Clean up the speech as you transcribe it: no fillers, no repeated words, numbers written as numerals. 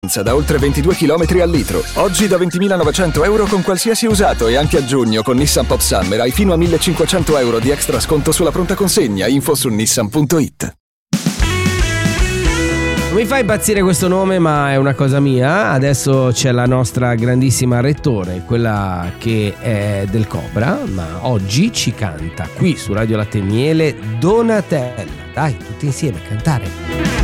Da oltre 22 km al litro. Oggi da 20.900 euro con qualsiasi usato e anche a giugno con Nissan Pop Summer hai fino a 1.500 euro di extra sconto sulla pronta consegna. Info su nissan.it. Non mi fa impazzire questo nome, ma è una cosa mia. Adesso c'è la nostra grandissima Rettore, quella che è del Cobra, ma oggi ci canta qui su Radio Latte e Miele Donatella. Dai, tutti insieme, cantare.